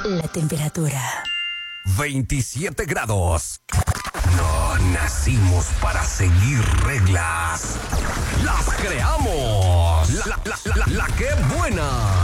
La temperatura: 27 grados. No nacimos para seguir reglas. Las creamos. La que buena.